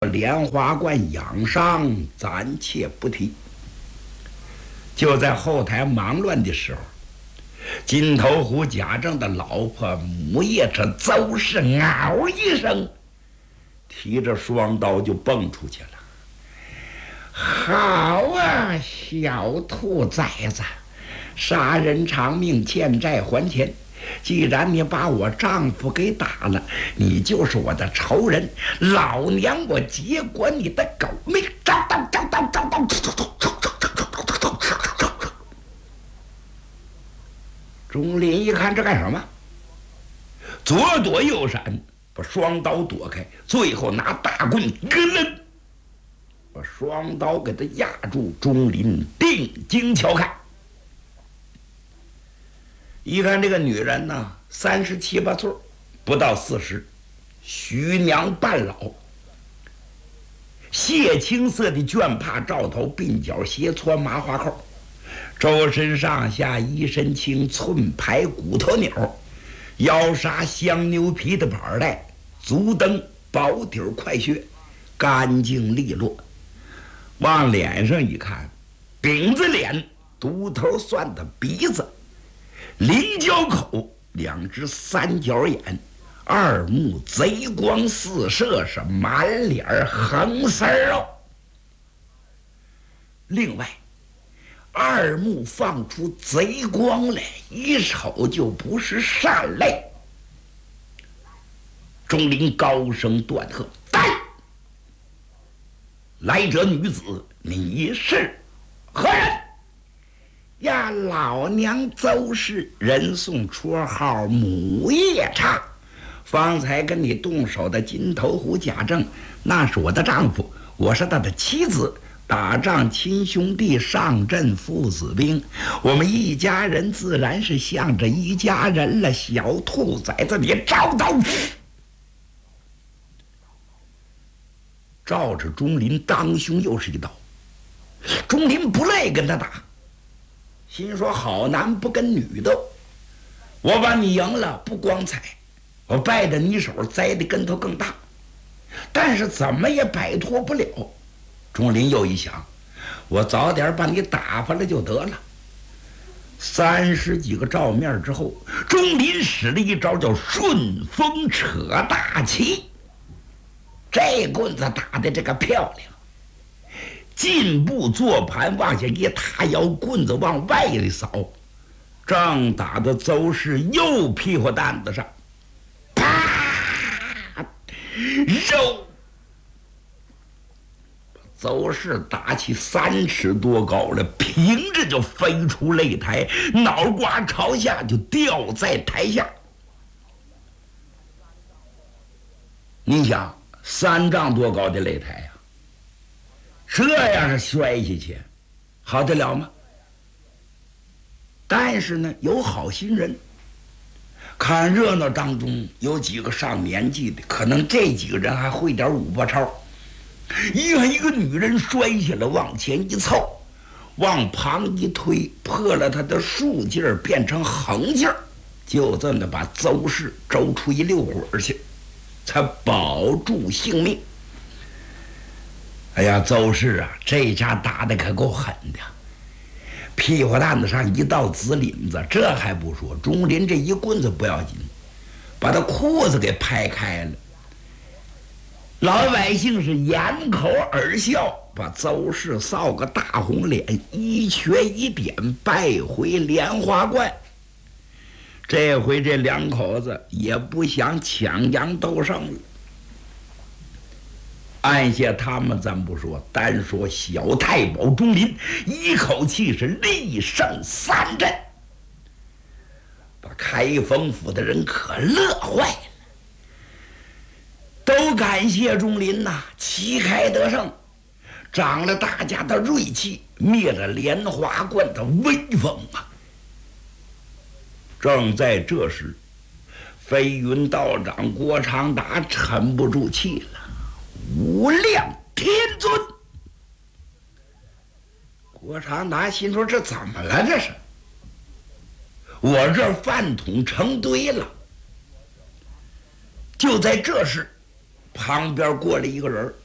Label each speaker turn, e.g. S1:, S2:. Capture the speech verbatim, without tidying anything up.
S1: 莲花观养伤，暂且不提。就在后台忙乱的时候，金头虎贾政的老婆母夜叉邹氏嗷一声，提着双刀就蹦出去了。好啊，小兔崽子，杀人偿命，欠债还钱。既然你把我丈夫给打了，你就是我的仇人，老娘我结果你的狗命！招刀招刀招刀！钟林一看这干什么，左躲右闪，把双刀躲开，最后拿大棍咯楞把双刀给他压住。钟林定睛瞧看，一看这个女人呢，三十七八岁，不到四十，徐娘半老，血青色的绢帕罩头，鬓角斜搓麻花扣，周身上下一身青，寸排骨头鸟，腰纱香牛皮的板带，足蹬薄底快靴，干净利落。往脸上一看，饼子脸，独头蒜的鼻子，菱角口，两只三角眼，二目贼光四射，是满脸横丝肉。另外二目放出贼光来，一瞅就不是善类。钟林高声断喝：“呆！来者女子，你是何人？”呀，老娘邹氏，人送绰号母夜叉。方才跟你动手的金头虎贾政，那是我的丈夫，我是他的妻子。打仗亲兄弟，上阵父子兵，我们一家人自然是向着一家人了。小兔崽子，你招刀！照着钟林当胸又是一刀。钟林不累跟他打，心说好男不跟女斗，我把你赢了不光彩，我败在你手，栽的跟头更大，但是怎么也摆脱不了。钟林又一想，我早点把你打发了就得了。三十几个照面之后，钟林使了一招叫顺风扯大旗，这棍子打的这个漂亮，进步坐盘往下一踏腰，棍子往外里扫，正打到邹氏右屁股蛋子上，啪，肉邹氏打起三尺多高了，平着就飞出擂台，脑瓜朝下就掉在台下。你想，三丈多高的擂台呀、啊，这样是摔下去，好得了吗？但是呢，有好心人，看热闹当中有几个上年纪的，可能这几个人还会点五八超。一看一个女人摔下来，往前一凑，往旁一推，破了他的竖劲儿，变成横劲儿，就这么把邹氏周出一溜滚去，才保住性命。哎呀，邹氏啊，这下打得可够狠的，屁股蛋子上一道紫领子，这还不说，钟林这一棍子不要紧，把他裤子给拍开了。老百姓是掩口而笑，把邹氏臊个大红脸，一瘸一点败回莲花观。这回这两口子也不想抢羊斗胜了。按下他们咱不说，单说小太保钟林，一口气是力胜三阵，把开封府的人可乐坏了。都感谢钟林呐、啊，旗开得胜，长了大家的锐气，灭了莲花观的威风啊！正在这时，飞云道长郭长达沉不住气了，无量天尊！郭长达心说：这怎么了？这是我这饭桶成堆了。就在这时，旁边过来一个人，